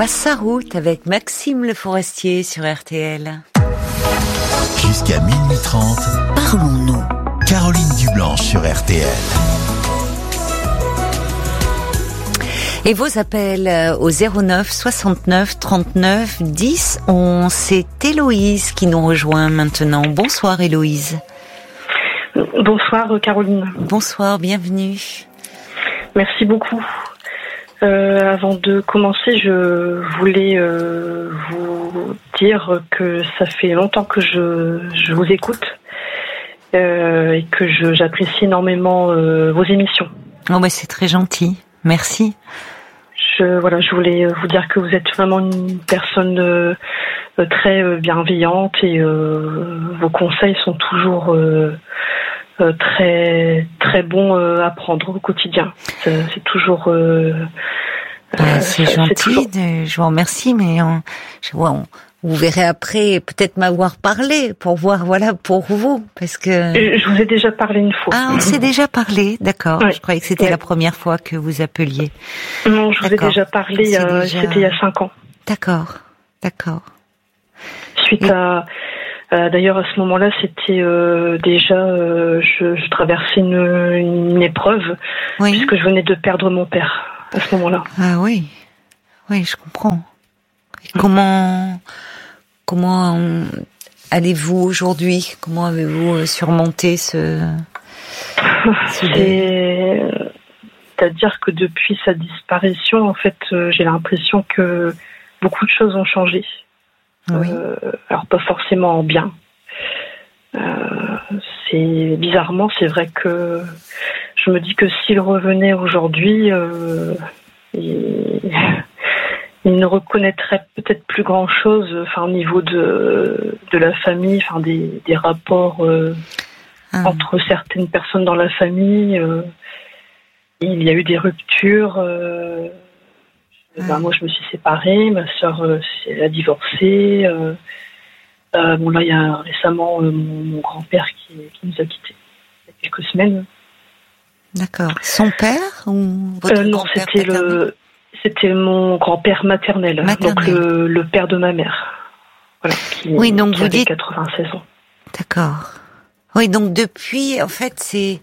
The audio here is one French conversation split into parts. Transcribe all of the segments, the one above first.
passe sa route avec Maxime Le Forestier sur RTL. Jusqu'à minuit 30, Parlons-nous. Caroline Dublanche sur RTL. Et vos appels au 09 69 39 10 11. C'est Héloïse qui nous rejoint maintenant. Bonsoir Héloïse. Bonsoir Caroline. Bonsoir, bienvenue. Merci beaucoup. Avant de commencer, je voulais vous dire que ça fait longtemps que je vous écoute et que j'apprécie énormément vos émissions. Oh bah c'est très gentil, merci. Je voulais vous dire que vous êtes vraiment une personne très bienveillante et vos conseils sont toujours très très bons à prendre au quotidien. C'est toujours c'est gentil, toujours... je vous remercie, mais vous verrez après peut-être m'avoir parlé pour voir, pour vous, parce que... Je vous ai déjà parlé une fois. Ah, on s'est déjà parlé, d'accord. Ouais. Je croyais que c'était la première fois que vous appeliez. Non, je vous ai déjà parlé, c'était il y a 5 ans. D'accord. Suite à... D'ailleurs, à ce moment-là, c'était déjà... je traversais une épreuve, puisque je venais de perdre mon père, à ce moment-là. Ah oui, je comprends. Et comment allez-vous aujourd'hui? Comment avez-vous surmonté C'est-à-dire que depuis sa disparition, en fait, j'ai l'impression que beaucoup de choses ont changé. Oui. Alors pas forcément en bien. Bizarrement, c'est vrai que je me dis que s'il revenait aujourd'hui, il ne reconnaîtrait peut-être plus grand-chose, au niveau de la famille, des rapports entre certaines personnes dans la famille. Il y a eu des ruptures. Moi, je me suis séparée. Ma sœur a divorcé. Là, il y a récemment mon grand-père qui nous a quittés il y a quelques semaines. D'accord. Son père ou votre grand-père paternel? C'était mon grand-père maternel. Donc le père de ma mère. Voilà, qui vous avait dites 96 ans. D'accord. Oui, donc depuis, en fait, c'est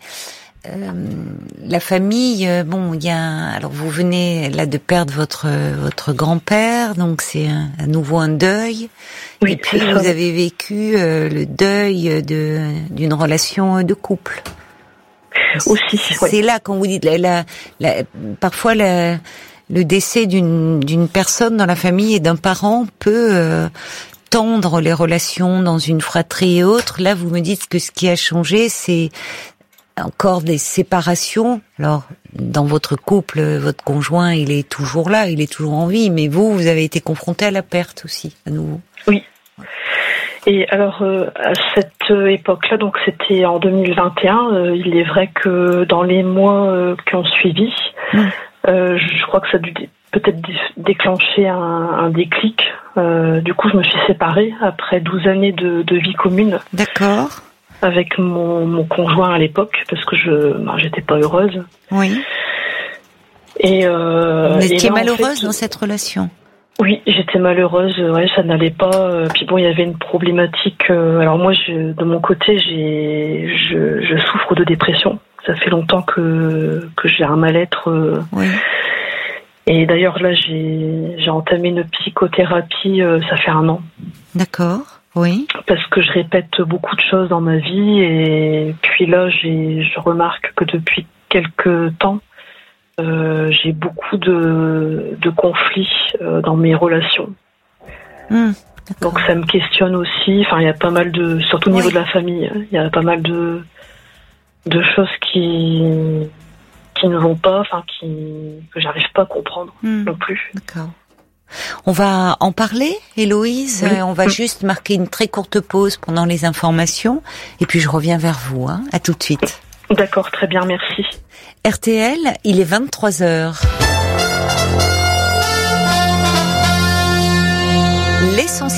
la famille. Alors vous venez là de perdre votre grand-père, donc c'est à nouveau un deuil. Oui, et puis vous avez vécu le deuil d'une relation de couple. Aussi. C'est là quand vous dites parfois le décès d'une personne dans la famille et d'un parent peut tendre les relations dans une fratrie et autres. Là, vous me dites que ce qui a changé, c'est encore des séparations. Alors, dans votre couple, votre conjoint, il est toujours là, il est toujours en vie, mais vous avez été confronté à la perte aussi, à nouveau. Oui. Et alors, à cette époque-là, donc c'était en 2021, il est vrai que dans les mois qui ont suivi, je crois que ça a dû peut-être déclencher un déclic. Du coup, je me suis séparée après 12 années de vie commune. D'accord. Avec mon conjoint à l'époque, parce que j'étais pas heureuse. Oui. Et vous étiez malheureuse dans cette relation? Oui, j'étais malheureuse. Ça n'allait pas. Puis il y avait une problématique. Alors moi, de mon côté, je souffre de dépression. Ça fait longtemps que j'ai un mal-être. Oui. Et d'ailleurs là, j'ai entamé une psychothérapie. Ça fait 1 an. D'accord. Oui. Parce que je répète beaucoup de choses dans ma vie et puis là, je remarque que depuis quelques temps, j'ai beaucoup de conflits dans mes relations. Donc ça me questionne aussi. Il y a pas mal surtout au niveau de la famille, il y a pas mal de choses qui ne vont pas, que j'arrive pas à comprendre non plus. D'accord. On va en parler, Héloïse. Oui. On va juste marquer une très courte pause pendant les informations et puis je reviens vers vous. À tout de suite. D'accord, très bien, merci. RTL, il est 23h. L'essentiel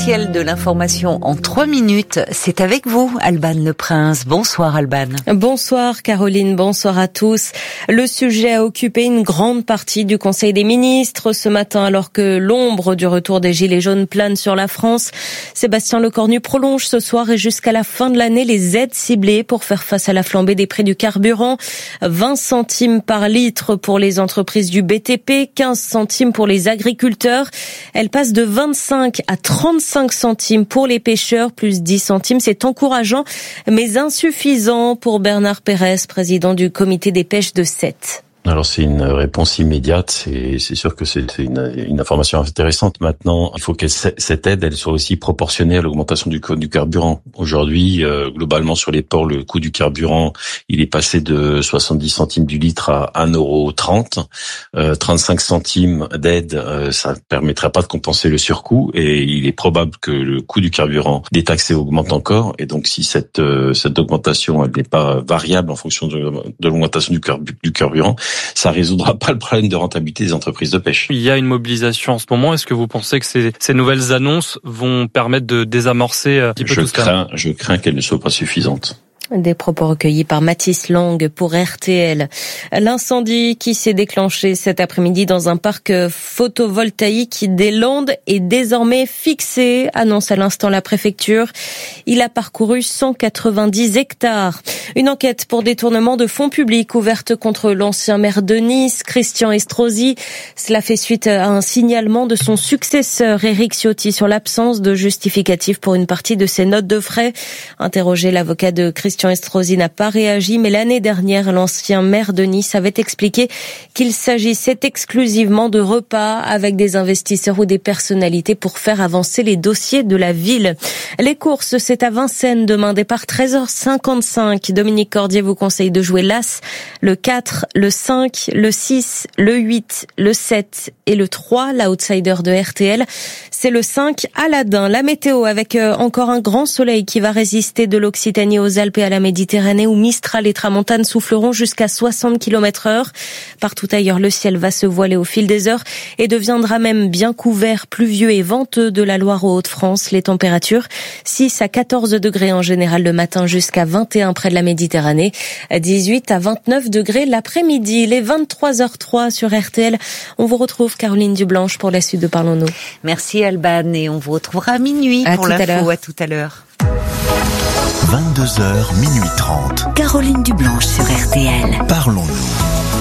L'essentiel de l'information en 3 minutes, c'est avec vous, Alban Le Prince. Bonsoir Alban. Bonsoir Caroline, bonsoir à tous. Le sujet a occupé une grande partie du Conseil des ministres ce matin alors que l'ombre du retour des Gilets jaunes plane sur la France. Sébastien Lecornu prolonge ce soir et jusqu'à la fin de l'année les aides ciblées pour faire face à la flambée des prix du carburant. 20 centimes par litre pour les entreprises du BTP, 15 centimes pour les agriculteurs. Elle passe de 25 à 35 centimes pour les pêcheurs, plus 10 centimes. C'est encourageant, mais insuffisant pour Bernard Pérez, président du comité des pêches de Sète. Alors c'est une réponse immédiate, c'est sûr que c'est une information intéressante. Maintenant, il faut que cette aide, elle soit aussi proportionnée à l'augmentation du coût du carburant. Aujourd'hui, globalement sur les ports, le coût du carburant, il est passé de 70 centimes du litre à 1,30 €. 35 centimes d'aide, ça ne permettra pas de compenser le surcoût et il est probable que le coût du carburant détaxé augmente encore. Et donc si cette augmentation, elle n'est pas variable en fonction de l'augmentation du carburant, ça résoudra pas le problème de rentabilité des entreprises de pêche. Il y a une mobilisation en ce moment. Est-ce que vous pensez que ces nouvelles annonces vont permettre de désamorcer un petit peu tout ça ? Je crains qu'elles ne soient pas suffisantes. Des propos recueillis par Mathis Lang pour RTL. L'incendie qui s'est déclenché cet après-midi dans un parc photovoltaïque des Landes est désormais fixé, annonce à l'instant la préfecture. Il a parcouru 190 hectares. Une enquête pour détournement de fonds publics ouverte contre l'ancien maire de Nice, Christian Estrosi. Cela fait suite à un signalement de son successeur, Éric Ciotti, sur l'absence de justificatif pour une partie de ses notes de frais. Interrogé, l'avocat de Christian Estrosi n'a pas réagi, mais l'année dernière, l'ancien maire de Nice avait expliqué qu'il s'agissait exclusivement de repas avec des investisseurs ou des personnalités pour faire avancer les dossiers de la ville. Les courses, c'est à Vincennes demain, départ 13h55. Dominique Cordier vous conseille de jouer l'As, le 4, le 5, le 6, le 8, le 7 et le 3, l'outsider de RTL. C'est le 5, Aladin. La météo avec encore un grand soleil qui va résister de l'Occitanie aux Alpes et à la Méditerranée où Mistral et Tramontane souffleront jusqu'à 60 km/h. Partout ailleurs, le ciel va se voiler au fil des heures et deviendra même bien couvert, pluvieux et venteux de la Loire aux Hauts-de-France. Les températures 6 à 14 degrés en général le matin jusqu'à 21 près de la Méditerranée, 18 à 29 degrés l'après-midi. Les 23h03 sur RTL. On vous retrouve Caroline Dublanche pour la suite de Parlons-nous. Merci Alban et on vous retrouvera à minuit pour l'info. À tout à l'heure. 22h, minuit 30. Caroline Dublanche sur RTL. Parlons-nous.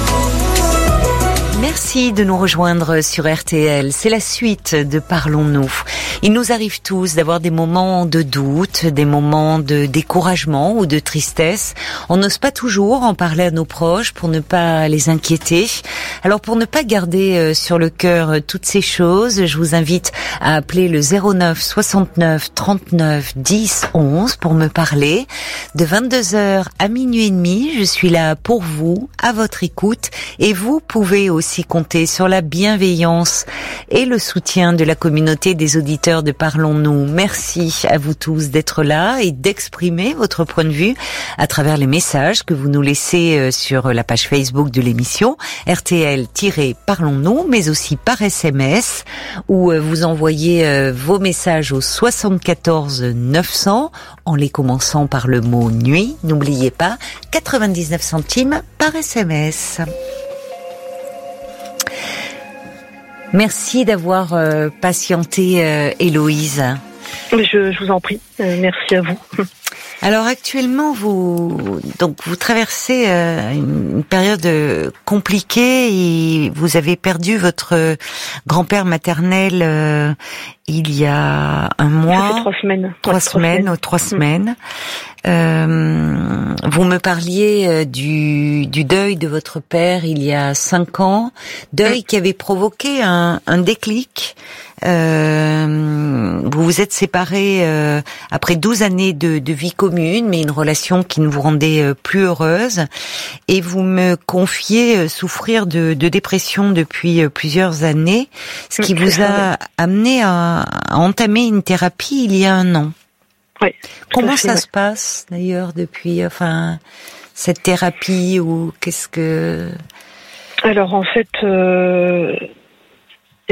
Merci de nous rejoindre sur RTL. C'est la suite de Parlons-nous. Il nous arrive tous d'avoir des moments de doute, des moments de découragement ou de tristesse. On n'ose pas toujours en parler à nos proches pour ne pas les inquiéter. Alors pour ne pas garder sur le cœur toutes ces choses, je vous invite à appeler le 09 69 39 10 11 pour me parler. De 22h à minuit et demi, je suis là pour vous, à votre écoute, et vous pouvez aussi compter sur la bienveillance et le soutien de la communauté des auditeurs de Parlons-nous. Merci à vous tous d'être là et d'exprimer votre point de vue à travers les messages que vous nous laissez sur la page Facebook de l'émission RTL-Parlons-nous, mais aussi par SMS où vous envoyez vos messages au 74 900 en les commençant par le mot nuit. N'oubliez pas, 99 centimes par SMS. Merci d'avoir patienté, Héloïse. Je vous en prie. Merci à vous. Alors actuellement, vous traversez une période compliquée et vous avez perdu votre grand-père maternel il y a un mois. Ça fait 3 semaines. 3 semaines. Vous me parliez du deuil de votre père il y a 5 ans, deuil qui avait provoqué un déclic. Vous vous êtes séparés après 12 années de vie commune, mais une relation qui ne vous rendait plus heureuse. Et vous me confiez souffrir de dépression depuis plusieurs années, ce qui vous a amené à entamer une thérapie il y a 1 an. Oui. Comment ça se passe d'ailleurs depuis, cette thérapie ou qu'est-ce que... Alors en fait,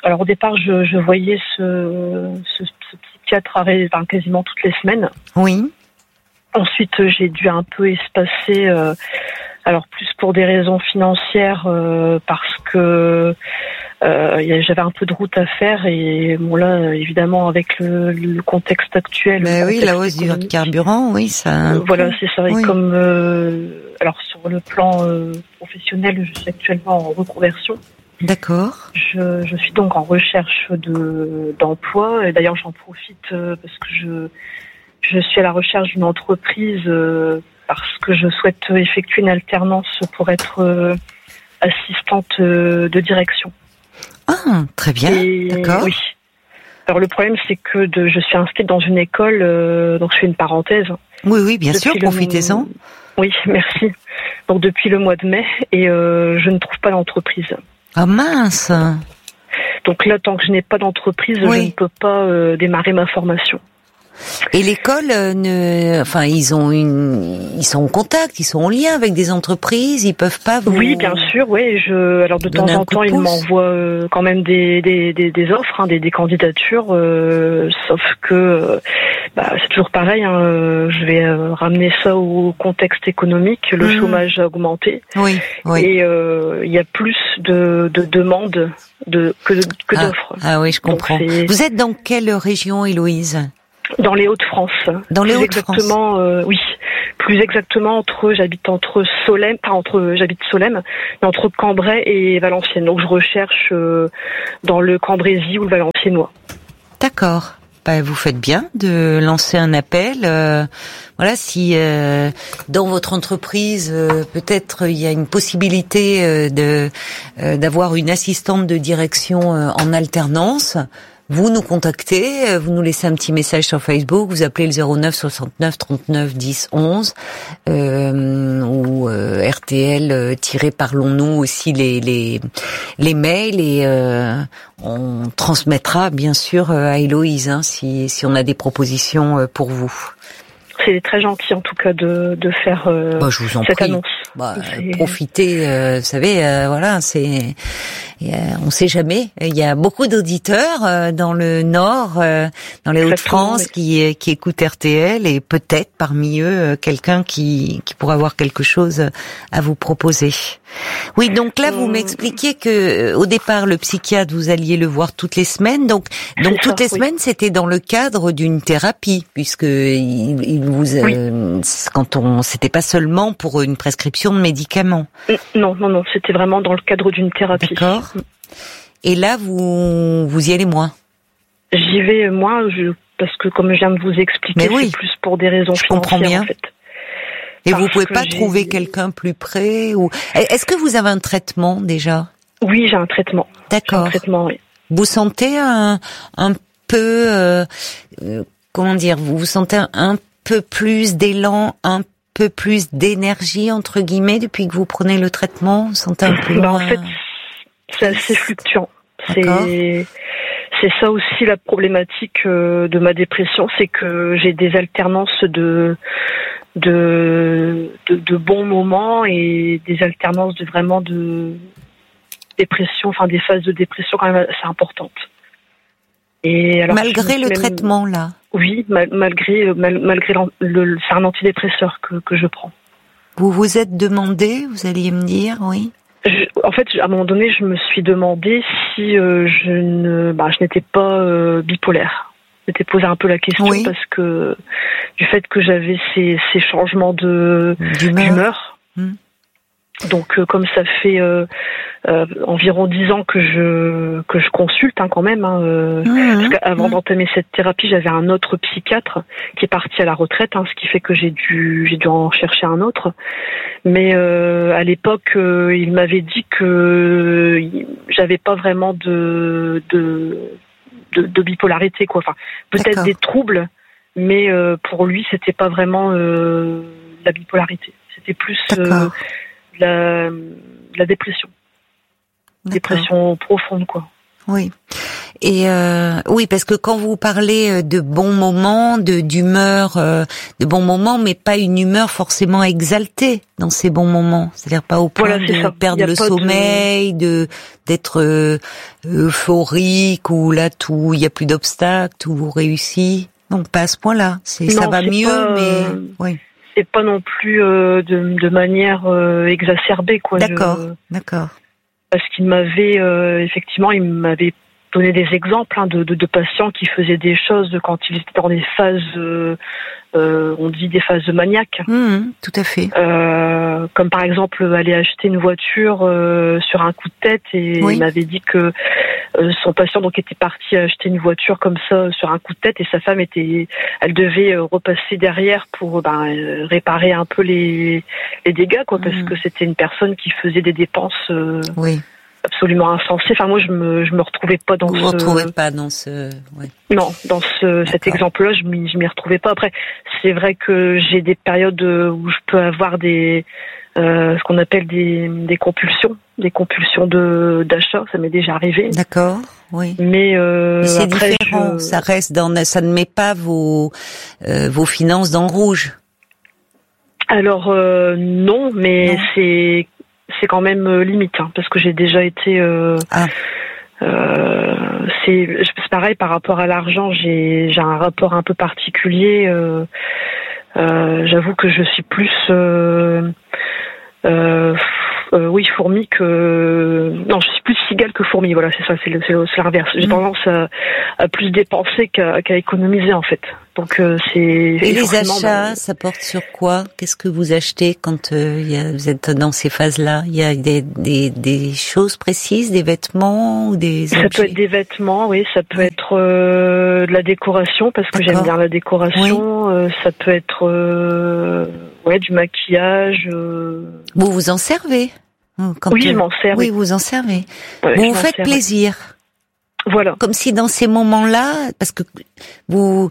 Alors au départ, je voyais ce psychiatre quasiment toutes les semaines. Oui. Ensuite, j'ai dû un peu espacer, alors plus pour des raisons financières, parce que j'avais un peu de route à faire et bon là, évidemment, avec le contexte actuel. Ben oui, la hausse du carburant, oui, ça. Voilà, c'est ça. Oui. Et comme alors sur le plan professionnel, je suis actuellement en reconversion. D'accord. Je suis donc en recherche d'emploi. Et d'ailleurs, j'en profite parce que je suis à la recherche d'une entreprise parce que je souhaite effectuer une alternance pour être assistante de direction. Ah, très bien. D'accord. Oui. Alors le problème, c'est que je suis inscrite dans une école, donc je fais une parenthèse. Oui, bien sûr, profitez-en. Oui, merci. Donc depuis le mois de mai, et je ne trouve pas d'entreprise. Ah mince. Donc là, tant que je n'ai pas d'entreprise, je ne peux pas démarrer ma formation. Et l'école, ils sont en contact, ils sont en lien avec des entreprises, ils peuvent pas vous. Oui, bien sûr, oui. Alors de temps en temps, ils m'envoient quand même des offres, des candidatures, sauf que c'est toujours pareil. Je vais ramener ça au contexte économique. Le chômage a augmenté. Oui. Et il y a plus de demandes que d'offres. Ah oui, je comprends. Donc, vous êtes dans quelle région, Héloïse ? Dans les Hauts-de-France. Dans les Hauts-de-France. Oui. Plus exactement j'habite Solesmes, mais entre Cambrai et Valenciennes. Donc je recherche dans le Cambrésis ou le Valenciennois. D'accord. Vous faites bien de lancer un appel. Voilà, si dans votre entreprise peut-être il y a une possibilité d'avoir une assistante de direction en alternance. Vous nous contactez, vous nous laissez un petit message sur Facebook, vous appelez le 09 69 39 10 11 ou RTL parlons-nous aussi les mails et on transmettra bien sûr à Héloïse si on a des propositions pour vous. C'est très gentil en tout cas de faire je vous en cette prie. annonce. Profitez, vous savez, on sait jamais. Il y a beaucoup d'auditeurs dans le Nord, dans les Hauts-de-France qui écoutent RTL et peut-être parmi eux quelqu'un qui pourrait avoir quelque chose à vous proposer. Oui, donc là vous m'expliquiez que au départ le psychiatre vous alliez le voir toutes les semaines, donc toutes les semaines c'était dans le cadre d'une thérapie puisque il vous c'était pas seulement pour une prescription de médicaments. Non, c'était vraiment dans le cadre d'une thérapie. D'accord. Et là vous y allez moins. J'y vais moins parce que comme je viens de vous expliquer, c'est plus pour des raisons financières. Comprends bien. En fait. Et vous pouvez pas trouver quelqu'un plus près ou est-ce que vous avez un traitement déjà ? Oui, j'ai un traitement. D'accord. J'ai un traitement, oui. Vous sentez un peu vous sentez un peu plus d'élan, un peu plus d'énergie entre guillemets depuis que vous prenez le traitement, vous sentez un peu moins... En fait, c'est assez fluctuant. C'est ça aussi la problématique de ma dépression, c'est que j'ai des alternances de bons moments et des alternances de dépression, des phases de dépression quand même assez importantes. Et alors, malgré le traitement là. Oui, malgré c'est un antidépresseur que je prends. Vous vous êtes demandé, vous alliez me dire, oui. En fait, à un moment donné, je me suis demandé si je n'étais pas bipolaire. Je m'étais posé un peu la question parce que du fait que j'avais ces changements d'humeur. Donc, comme ça fait environ 10 ans que je consulte quand même. Parce qu'avant d'entamer cette thérapie, j'avais un autre psychiatre qui est parti à la retraite, ce qui fait que j'ai dû en chercher un autre. Mais à l'époque, il m'avait dit que j'avais pas vraiment de bipolarité, quoi. Enfin, peut-être des troubles, mais pour lui, c'était pas vraiment la bipolarité. C'était plus la dépression. Dépression profonde, quoi. Oui. Et oui, parce que quand vous parlez de bons moments, d'humeur, de bons moments, mais pas une humeur forcément exaltée dans ces bons moments, c'est-à-dire pas au point de perdre le sommeil, d'être euphorique ou là tout, il y a plus d'obstacles, tout vous réussit. Donc pas à ce point-là. Ça va mieux, mais oui. C'est pas non plus de manière exacerbée, quoi. D'accord. Parce qu'il m'avait effectivement, il m'avait donné des exemples de patients qui faisaient des choses quand ils étaient dans des phases, on dit des phases maniaques. Tout à fait. Comme par exemple aller acheter une voiture sur un coup de tête, et il m'avait dit que son patient donc était parti acheter une voiture comme ça sur un coup de tête, et sa femme elle devait repasser derrière pour réparer un peu les dégâts, quoi, parce que c'était une personne qui faisait des dépenses absolument insensées. Enfin, moi je me retrouvais pas dans Vous retrouvez pas dans ce non, dans cet exemple-là, je m'y retrouvais pas. Après, c'est vrai que j'ai des périodes où je peux avoir ce qu'on appelle des compulsions d'achat, ça m'est déjà arrivé. D'accord, oui. Mais c'est après, différent, ça ne met pas vos finances dans le rouge. Alors non, mais non. C'est quand même limite, parce que j'ai déjà été. C'est pareil par rapport à l'argent. J'ai un rapport un peu particulier. J'avoue que je suis plus fourmi que non, je suis plus cigale que fourmi. Voilà, c'est ça, c'est l'inverse. J'ai tendance à plus dépenser qu'à économiser, en fait. Donc Et les achats, ça porte sur quoi? Qu'est-ce que vous achetez quand vous êtes dans ces phases-là? Il y a des choses précises, des vêtements ou des objets? Ça peut être des vêtements, oui. Ça peut être de la décoration, parce que j'aime bien la décoration. Oui. Ça peut être du maquillage. Vous vous en servez? Je m'en sers. Oui, vous en servez. Vous faites plaisir. Voilà. Comme si dans ces moments-là, parce que vous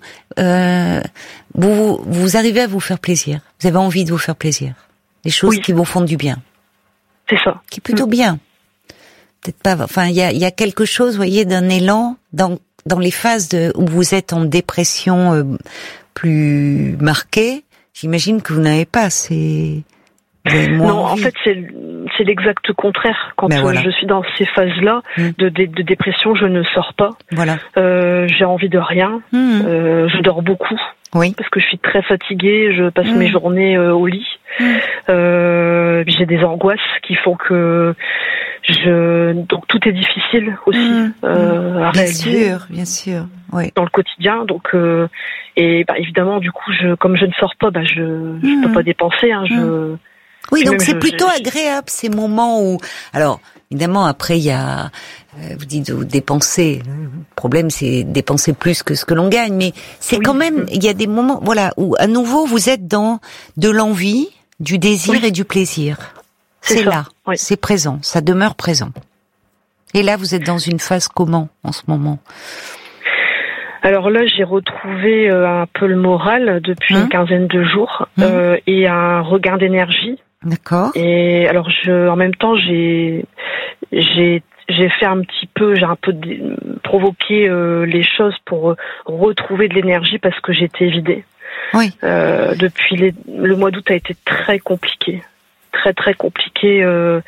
arrivez à vous faire plaisir. Vous avez envie de vous faire plaisir. Des choses qui vous font du bien. C'est ça. Qui est plutôt bien. Peut-être pas. Enfin, il y a quelque chose, vous voyez, d'un élan dans les phases où vous êtes en dépression plus marquée. J'imagine que vous n'avez pas non, en fait, c'est l'exact contraire. Quand je suis dans ces phases-là de dépression, je ne sors pas. Voilà. J'ai envie de rien. Je dors beaucoup. Oui. Parce que je suis très fatiguée. Je passe mes journées au lit. J'ai des angoisses qui font que donc tout est difficile aussi à réaliser. Bien sûr. Oui. Dans le quotidien. Donc évidemment, du coup, comme je ne sors pas, je peux pas dépenser. Oui, donc c'est plutôt agréable ces moments où, alors évidemment après il y a, vous dites vous dépensez, le problème c'est dépenser plus que ce que l'on gagne, mais c'est quand même, il y a des moments, où à nouveau vous êtes dans de l'envie, du désir et du plaisir. C'est là, c'est présent, ça demeure présent. Et là vous êtes dans une phase comment en ce moment? Alors là, j'ai retrouvé un peu le moral depuis une quinzaine de jours et un regain d'énergie. D'accord. Et alors, en même temps, j'ai fait un petit peu, j'ai un peu provoqué les choses pour retrouver de l'énergie parce que j'étais vidée. Oui. Depuis le mois d'août a été très compliqué. Très très compliqué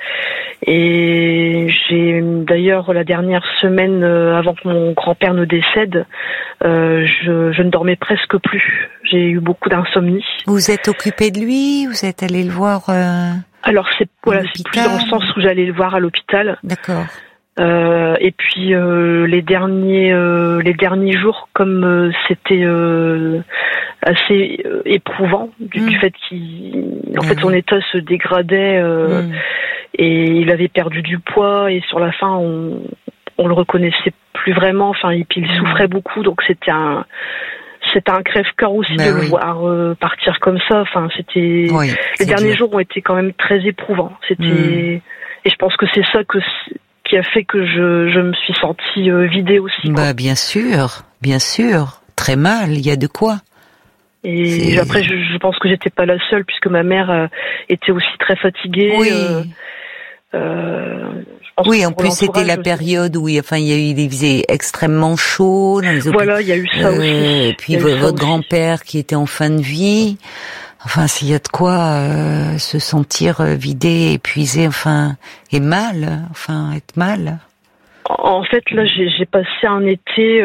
et j'ai d'ailleurs la dernière semaine avant que mon grand-père ne décède, je ne dormais presque plus. J'ai eu beaucoup d'insomnie. Vous êtes occupé de lui? Vous êtes allé le voir Alors c'est plus dans le sens où j'allais le voir à l'hôpital. D'accord. Et puis les derniers jours, comme c'était assez éprouvant du fait qu'en fait son état se dégradait et il avait perdu du poids et sur la fin on le reconnaissait plus vraiment. Enfin, et puis il souffrait beaucoup, donc c'était un crève-cœur aussi de le voir partir comme ça. Enfin, c'était les derniers jours ont été quand même très éprouvants. C'était et je pense que c'est ça qui a fait que je me suis sentie vidée aussi. Bien sûr, très mal, il y a de quoi. Et après, je pense que j'étais pas la seule, puisque ma mère était aussi très fatiguée. Oui, en plus c'était la période où il faisait extrêmement chaud. Voilà, il y a eu ça aussi. Et puis votre grand-père qui était en fin de vie. Enfin, s'il y a de quoi se sentir vidé, épuisé, et mal, être mal. En fait, là, j'ai passé un été.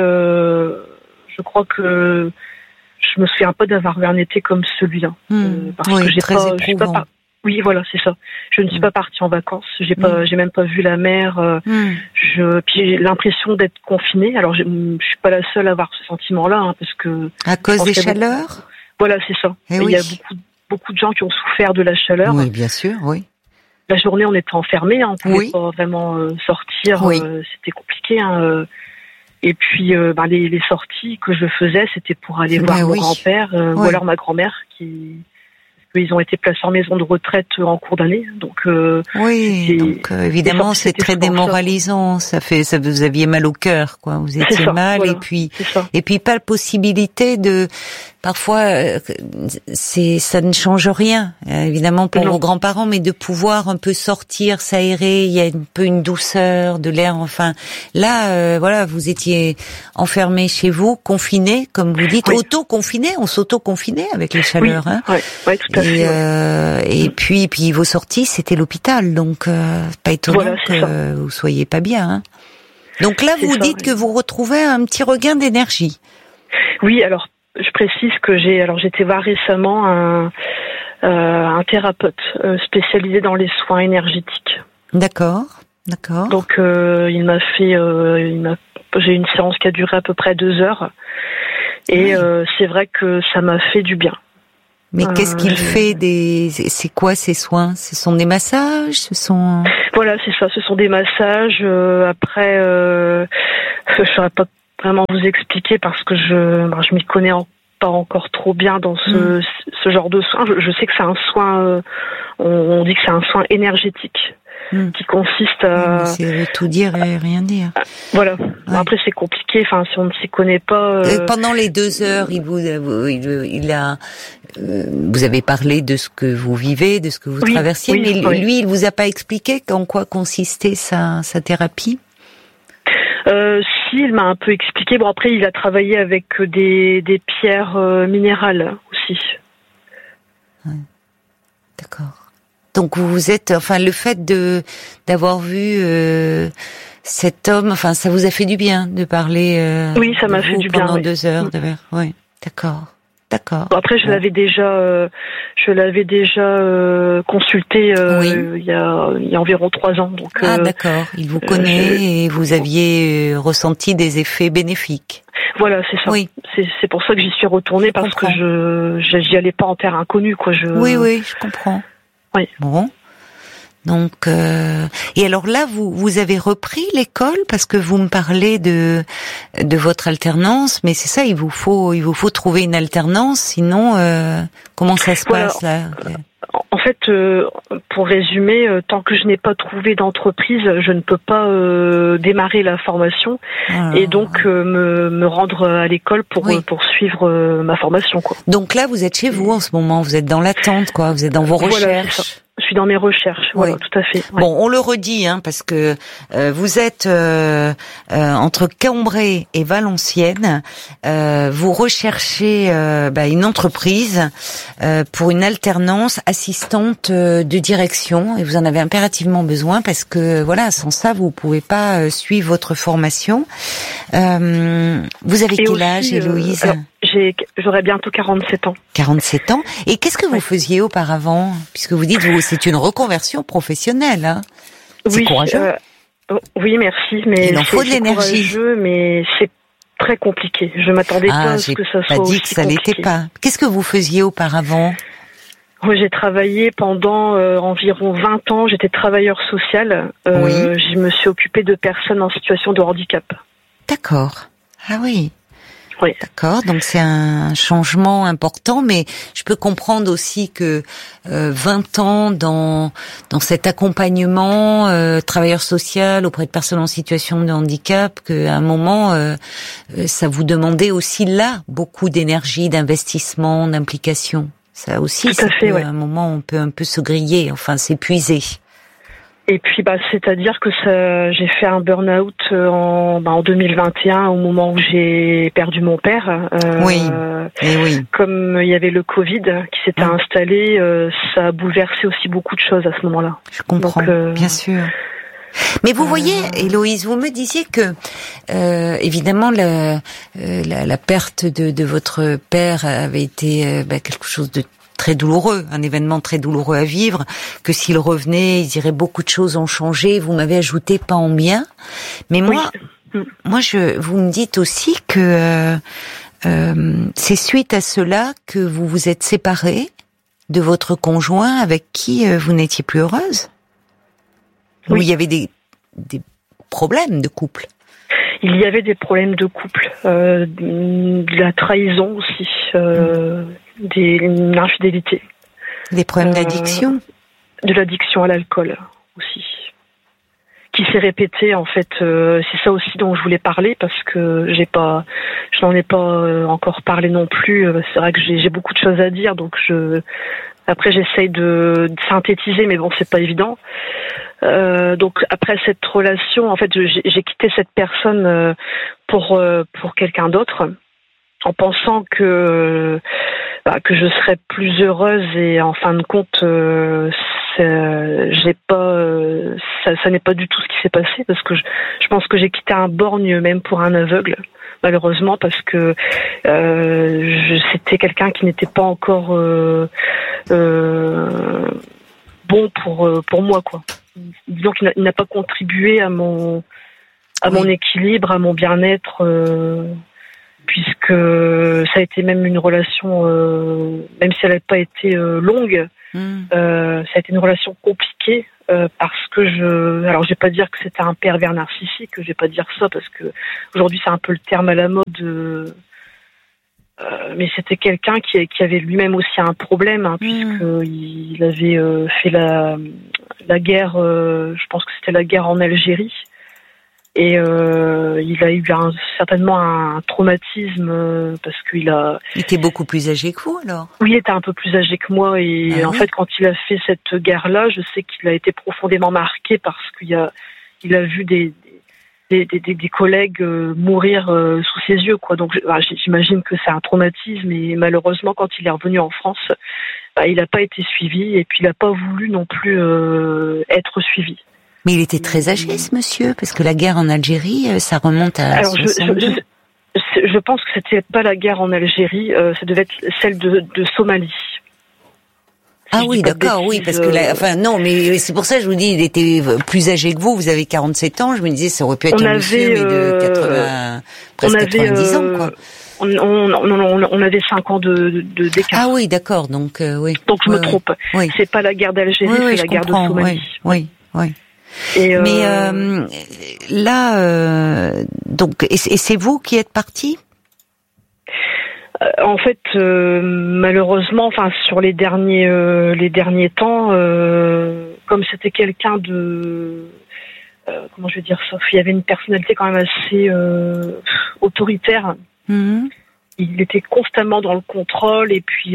Je crois que je me souviens pas d'avoir eu un été comme celui-là, parce que j'ai pas. Oui, voilà, c'est ça. Je ne suis pas partie en vacances. J'ai même pas vu la mer. Puis j'ai l'impression d'être confinée. Alors, je suis pas la seule à avoir ce sentiment-là, parce que à cause des chaleurs. Voilà, c'est ça. Il y a beaucoup de gens qui ont souffert de la chaleur. Oui, bien sûr, oui. La journée, on était enfermés, on pouvait pas vraiment sortir. C'était compliqué. Et puis, les sorties que je faisais, c'était pour aller voir mon grand-père ou alors ma grand-mère ils ont été placés en maison de retraite en cours d'année, donc évidemment c'est très démoralisant. Ça vous aviez mal au cœur, quoi. Vous étiez mal, voilà. et puis pas la possibilité de. Parfois, ça ne change rien, évidemment pour vos grands-parents, mais de pouvoir un peu sortir, s'aérer, il y a un peu une douceur, de l'air. Là, vous étiez enfermés chez vous, confinés, comme vous dites, auto-confinés. On s'auto-confinait avec les chaleurs, Oui, tout à fait. Et puis vos sorties, c'était l'hôpital, donc pas étonnant que vous soyez pas bien. Hein. Donc là, vous dites que vous retrouvez un petit regain d'énergie. Oui, alors. Je précise que j'étais voir récemment un thérapeute spécialisé dans les soins énergétiques. D'accord. Donc il m'a fait, j'ai une séance qui a duré à peu près 2 heures, et c'est vrai que ça m'a fait du bien. Mais qu'est-ce qu'il fait c'est quoi ces soins? Ce sont des massages? Voilà, c'est ça. Ce sont des massages. Après, je saurais pas vraiment vous expliquer parce que je m'y connais pas encore trop bien dans ce genre de soin. Je sais que c'est un soin, on dit que c'est un soin énergétique qui consiste à... C'est tout dire et rien dire. Voilà. Ouais. Après c'est compliqué, si on ne s'y connaît pas... Pendant les 2 heures, vous avez parlé de ce que vous vivez, de ce que vous traversiez, mais lui, il vous a pas expliqué en quoi consistait sa thérapie? Si, il m'a un peu expliqué. Bon, après, il a travaillé avec des pierres minérales aussi. Ouais. D'accord. Donc vous êtes, le fait d'avoir vu cet homme, ça vous a fait du bien de parler. Oui, ça m'a fait du bien pendant 2 heures. Oui, d'accord. Bon, après, je l'avais déjà consulté il y a environ 3 ans. Donc, d'accord. Il vous connaît et vous aviez ressenti des effets bénéfiques. Voilà, c'est ça. Oui. C'est pour ça que j'y suis retournée, parce que j'y allais pas en terre inconnue, quoi. Oui, je comprends. Oui. Bon. Donc, et alors là, vous avez repris l'école parce que vous me parlez de votre alternance, mais c'est ça, il vous faut trouver une alternance, sinon comment ça se passe là? En fait, pour résumer, tant que je n'ai pas trouvé d'entreprise, je ne peux pas démarrer la formation et donc me rendre à l'école pour suivre ma formation, quoi. Donc là, vous êtes chez vous en ce moment, vous êtes dans l'attente, quoi, vous êtes dans vos recherches. Je suis dans mes recherches, voilà, tout à fait. Ouais. Bon, on le redit, parce que vous êtes entre Cambrai et Valenciennes. Vous recherchez une entreprise pour une alternance assistante de direction, et vous en avez impérativement besoin parce que sans ça, vous pouvez pas suivre votre formation. Vous avez quel âge, Héloïse? J'aurai bientôt 47 ans. 47 ans. Et qu'est-ce que vous faisiez auparavant? Puisque vous dites, c'est une reconversion professionnelle, hein. C'est courageux. Oui, merci. Mais il en faut de l'énergie. Courageux, mais c'est très compliqué. Je m'attendais pas à ce que ça soit aussi compliqué. Dit que ça l'était pas. Qu'est-ce que vous faisiez auparavant? J'ai travaillé pendant environ 20 ans. J'étais travailleur social. Je me suis occupée de personnes en situation de handicap. D'accord. Ah oui. Oui. D'accord, donc c'est un changement important, mais je peux comprendre aussi que 20 ans dans cet accompagnement travailleur social auprès de personnes en situation de handicap, qu'à un moment ça vous demandait aussi là beaucoup d'énergie, d'investissement, d'implication. Ça aussi, à un moment on peut un peu se griller, s'épuiser. Et puis, c'est-à-dire que j'ai fait un burn-out en 2021, au moment où j'ai perdu mon père. Oui. Comme il y avait le Covid qui s'était installé, ça a bouleversé aussi beaucoup de choses à ce moment-là. Je comprends, donc, bien sûr. Mais vous voyez, Héloïse, vous me disiez que évidemment la perte de votre père avait été quelque chose de très douloureux, un événement très douloureux à vivre, que s'il revenait, il dirait beaucoup de choses ont changé. Vous m'avez ajouté pas en bien, mais moi, vous me dites aussi que c'est suite à cela que vous vous êtes séparée de votre conjoint avec qui vous n'étiez plus heureuse. Oui. Où il y avait des problèmes de couple. Il y avait des problèmes de couple, de la trahison aussi, une infidélité. Des problèmes d'addiction. De l'addiction à l'alcool aussi, qui s'est répété en fait. C'est ça aussi dont je voulais parler parce que je n'en ai pas encore parlé non plus. C'est vrai que j'ai beaucoup de choses à dire, donc après j'essaye de synthétiser, mais bon, c'est pas évident. Donc après cette relation, en fait, j'ai quitté cette personne pour quelqu'un d'autre, en pensant que je serais plus heureuse, et en fin de compte, ça n'est pas du tout ce qui s'est passé, parce que je pense que j'ai quitté un borgne même pour un aveugle, malheureusement, parce que c'était quelqu'un qui n'était pas encore bon pour moi, quoi. Disons qu'il n'a pas contribué à mon équilibre, à mon bien-être, puisque ça a été même une relation, même si elle n'a pas été longue, ça a été une relation compliquée, parce que alors je vais pas dire que c'était un pervers narcissique, je vais pas dire ça, parce que aujourd'hui c'est un peu le terme à la mode, mais c'était quelqu'un qui avait lui-même aussi un problème, puisqu'il avait fait la guerre, je pense que c'était la guerre en Algérie, et il a eu certainement un traumatisme, parce qu'il était beaucoup plus âgé que vous, alors? Oui, il était un peu plus âgé que moi, et fait, quand il a fait cette guerre-là, je sais qu'il a été profondément marqué, parce qu'il a vu des collègues mourir sous ses yeux, quoi. Donc j'imagine que c'est un traumatisme, et malheureusement quand il est revenu en France, il n'a pas été suivi, et puis il n'a pas voulu non plus être suivi. Mais il était très âgé, ce monsieur, parce que la guerre en Algérie, ça remonte à... Alors, 62. Je pense que c'était pas la guerre en Algérie, ça devait être celle de Somalie. Ah oui, d'accord, oui, parce que non, mais c'est pour ça que je vous dis, il était plus âgé que vous. Vous avez 47 ans. Je me disais, ça aurait pu être un monsieur, mais de 80, presque 90 ans, quoi. On avait 5 ans d'écart. Ah oui, d'accord, donc oui. Donc je me trompe. Oui. C'est pas la guerre d'Algérie, c'est la guerre de Somalie. Oui. Mais là, donc, et c'est vous qui êtes parti? En fait, malheureusement, sur les derniers temps, comme c'était quelqu'un de, comment je vais dire ça, il y avait une personnalité quand même assez autoritaire. Il était constamment dans le contrôle, et puis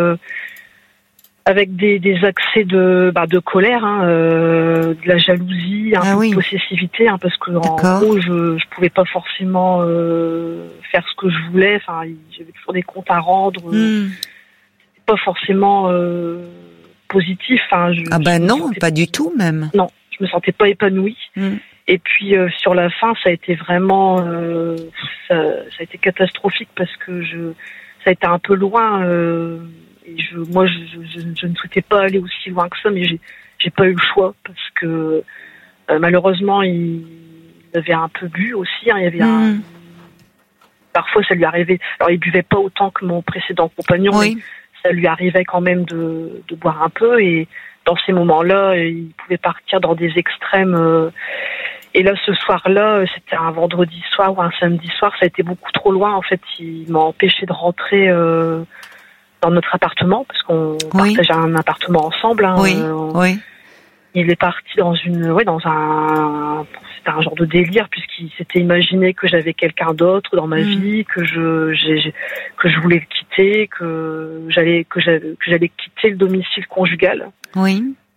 avec des accès de colère, de la jalousie, un peu de possessivité, parce que en gros je pouvais pas forcément faire ce que je voulais. J'avais toujours des comptes à rendre, pas forcément positif. Non, pas du tout même. Non, je me sentais pas épanouie. Et puis sur la fin, ça a été vraiment, ça a été catastrophique, parce que ça a été un peu loin. Et moi, je ne souhaitais pas aller aussi loin que ça, mais j'ai pas eu le choix, parce que malheureusement, il avait un peu bu aussi. Il y avait parfois, ça lui arrivait. Alors, il buvait pas autant que mon précédent compagnon, mais ça lui arrivait quand même de boire un peu. Et dans ces moments-là, il pouvait partir dans des extrêmes. Et là, ce soir-là, c'était un vendredi soir ou un samedi soir, ça a été beaucoup trop loin. En fait, il m'a empêché de rentrer dans notre appartement, parce qu'on partageait un appartement ensemble. Il est parti dans c'était un genre de délire, puisqu'il s'était imaginé que j'avais quelqu'un d'autre dans ma vie, que je voulais le quitter, que j'allais quitter le domicile conjugal. Oui.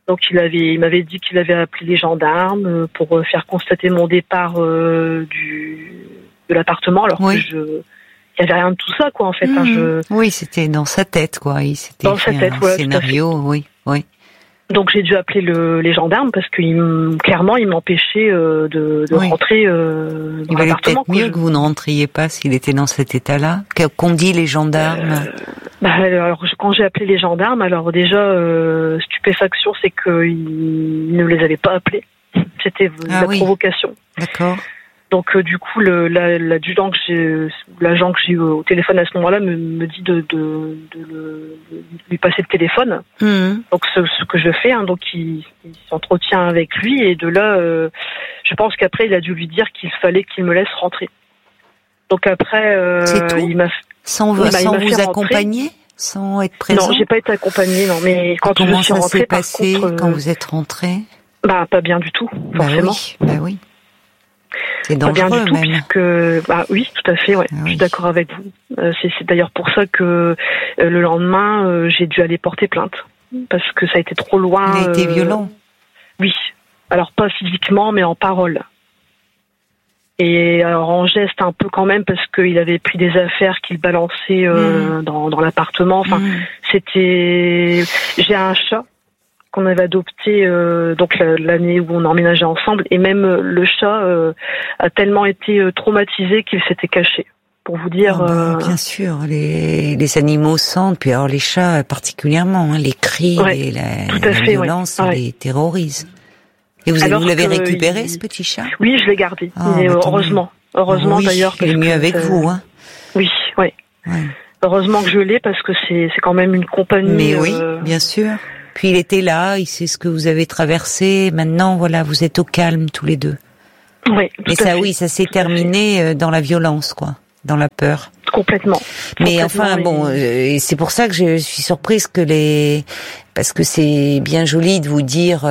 Donc il m'avait dit qu'il avait appelé les gendarmes pour faire constater mon départ de l'appartement, alors que il n'y avait rien de tout ça, quoi, en fait. Oui, c'était dans sa tête, quoi. Il s'était dans sa tête, un scénario, oui. Donc j'ai dû appeler les gendarmes parce que clairement il m'empêchait de rentrer dans l'appartement. Il valait peut-être mieux que vous ne rentriez pas s'il était dans cet état-là. Qu'ont dit les gendarmes alors quand j'ai appelé les gendarmes, alors déjà stupéfaction, c'est qu'ils ne les avaient pas appelés. C'était provocation. D'accord. Donc du coup l'agent que j'ai eu au téléphone à ce moment-là me dit de lui passer le téléphone. Donc ce que je fais, donc il s'entretient avec lui, et de là je pense qu'après il a dû lui dire qu'il fallait qu'il me laisse rentrer. Donc après c'est tout. Il m'a sans vous accompagner, sans être présent. Non, j'ai pas été accompagnée, non, mais quand je suis rentrée, comment ça s'est passé quand vous êtes rentrée? Pas bien du tout, forcément. Bah oui. C'est dangereux, pas bien du tout, même. puisque oui, tout à fait, ouais. Je suis d'accord avec vous. C'est d'ailleurs pour ça que le lendemain, j'ai dû aller porter plainte, parce que ça a été trop loin. Il a été violent. Oui, alors pas physiquement, mais en parole. Et alors en geste un peu quand même, parce qu'il avait pris des affaires qu'il balançait dans l'appartement. Enfin, j'ai un chat qu'on avait adopté donc l'année où on emménageait ensemble, et même le chat a tellement été traumatisé qu'il s'était caché. Pour vous dire. Bien sûr, les animaux sentent, puis alors les chats particulièrement, les cris, la violence, les terrorisent. Et vous l'avez récupéré, ce petit chat? Oui, je l'ai gardé. Heureusement d'ailleurs. Il est mieux avec vous, hein. Oui. Heureusement que je l'ai, parce que c'est quand même une compagnie. Mais oui, bien sûr. Puis il était là, il sait ce que vous avez traversé. Maintenant, voilà, vous êtes au calme tous les deux. Oui. Et ça, ça s'est terminé dans la violence, quoi, dans la peur. Complètement. Mais enfin, et c'est pour ça que je suis surprise parce que c'est bien joli de vous dire,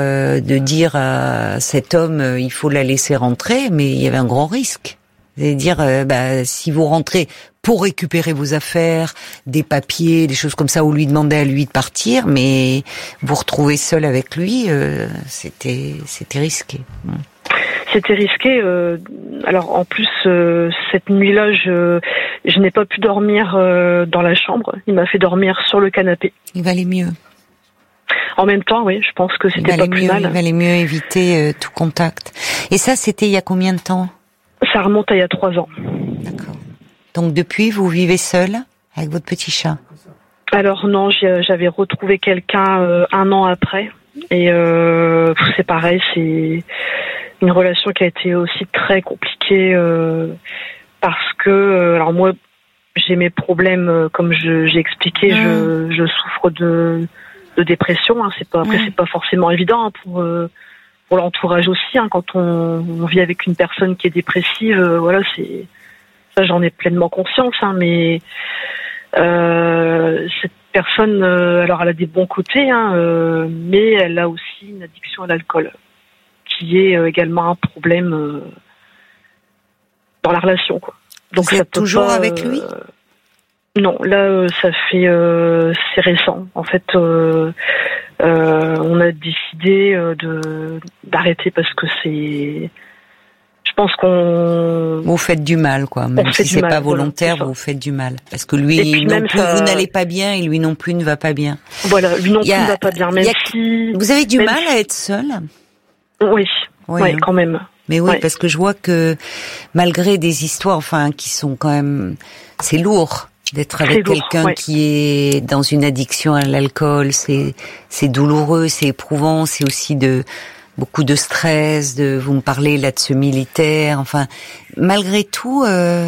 à cet homme, il faut la laisser rentrer, mais il y avait un grand risque. C'est-à-dire, si vous rentrez pour récupérer vos affaires, des papiers, des choses comme ça, ou lui demander à lui de partir, mais vous retrouvez seul avec lui, c'était risqué. C'était risqué. Alors en plus, cette nuit-là, je n'ai pas pu dormir dans la chambre. Il m'a fait dormir sur le canapé. Il valait mieux. En même temps, oui, je pense que c'était pas plus mal. Il valait mieux éviter tout contact. Et ça, c'était il y a combien de temps? Ça remonte à il y a 3 ans. D'accord. Donc depuis, vous vivez seul avec votre petit chat? Alors non, j'avais retrouvé quelqu'un 1 an après. Et c'est pareil, c'est une relation qui a été aussi très compliquée parce que, alors moi, j'ai mes problèmes, comme j'ai expliqué, je souffre de dépression. C'est pas forcément évident pour l'entourage aussi. Quand on vit avec une personne qui est dépressive, ça j'en ai pleinement conscience. Mais cette personne, alors elle a des bons côtés, mais elle a aussi une addiction à l'alcool, qui est également un problème dans la relation, quoi. Donc vous êtes toujours avec lui? Non, là c'est récent. En fait, on a décidé d'arrêter parce que je pense qu'on... Vous faites du mal, quoi. Même si c'est pas volontaire, vous faites du mal. Parce que lui non plus, vous n'allez pas bien, et lui non plus ne va pas bien. Voilà, lui non plus ne va pas bien, même si... Vous avez du mal à être seul? Oui, quand même. Mais oui, parce que je vois que malgré des histoires, qui sont quand même... C'est lourd d'être avec quelqu'un qui est dans une addiction à l'alcool. C'est douloureux, c'est éprouvant, c'est aussi beaucoup de stress, vous me parlez là de ce militaire, malgré tout,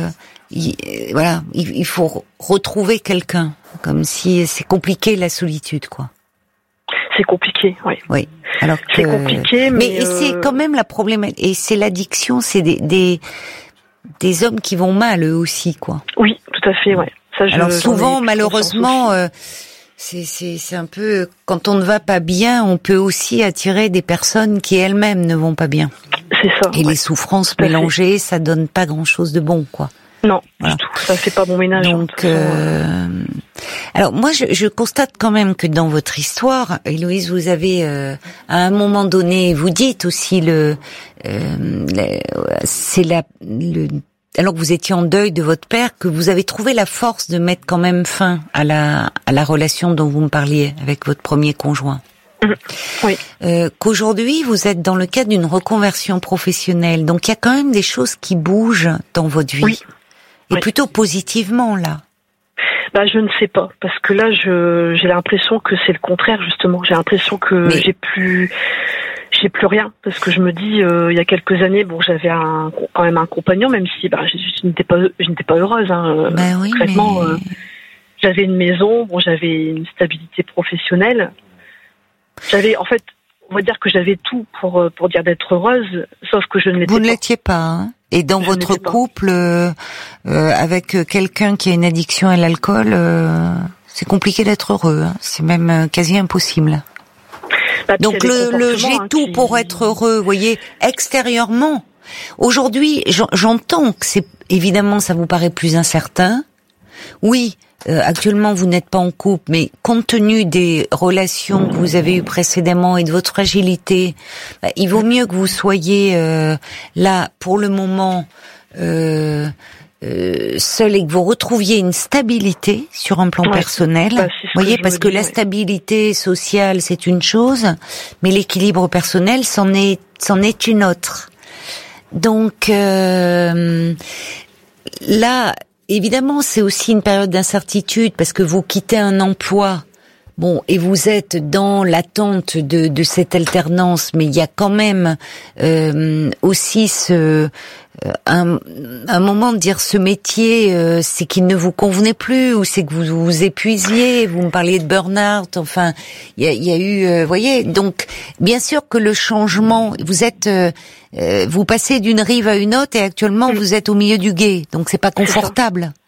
il faut retrouver quelqu'un, comme si c'est compliqué la solitude, quoi. C'est compliqué, oui. Oui. Alors que... C'est compliqué, mais c'est quand même la problématique, et c'est l'addiction, c'est des hommes qui vont mal, eux aussi, quoi. Oui, tout à fait, ouais. Ça, alors souvent, malheureusement, c'est un peu, quand on ne va pas bien, on peut aussi attirer des personnes qui elles-mêmes ne vont pas bien. C'est ça. Et les souffrances mélangées, ça donne pas grand-chose de bon, quoi. Non, du tout. Ça fait pas bon ménage. Donc, Alors moi, je constate quand même que dans votre histoire, Héloïse, vous avez à un moment donné, vous dites aussi alors que vous étiez en deuil de votre père, que vous avez trouvé la force de mettre quand même fin à la relation dont vous me parliez avec votre premier conjoint. Oui. Qu'aujourd'hui vous êtes dans le cadre d'une reconversion professionnelle, donc il y a quand même des choses qui bougent dans votre vie, oui. Et oui. plutôt positivement là. Je ne sais pas, parce que là j'ai l'impression que c'est le contraire justement. J'ai l'impression que j'ai plus rien, parce que je me dis il y a quelques années, j'avais quand même un compagnon, même si je n'étais pas heureuse. Oui, concrètement, mais... j'avais une maison, j'avais une stabilité professionnelle. On va dire que j'avais tout pour dire d'être heureuse, sauf que je ne l'étais pas. Vous ne l'étiez pas, hein. Et dans votre couple, avec quelqu'un qui a une addiction à l'alcool, c'est compliqué d'être heureux, hein. C'est même quasi impossible. Donc j'ai tout pour être heureux, vous voyez, extérieurement. Aujourd'hui, j'entends que évidemment ça vous paraît plus incertain. Oui, actuellement vous n'êtes pas en couple, mais compte tenu des relations que vous avez eues précédemment et de votre fragilité, il vaut mieux que vous soyez là pour le moment seul et que vous retrouviez une stabilité sur un plan personnel. Vous voyez, parce que la stabilité sociale c'est une chose, mais l'équilibre personnel c'en est une autre. Donc là, évidemment, c'est aussi une période d'incertitude parce que vous quittez un emploi, et vous êtes dans l'attente de cette alternance, mais il y a quand même aussi un moment de dire ce métier, c'est qu'il ne vous convenait plus ou c'est que vous vous épuisiez. Vous me parliez de burn-out, enfin, il y a eu, voyez. Donc, bien sûr que le changement, vous passez d'une rive à une autre et actuellement vous êtes au milieu du gué, donc c'est pas confortable.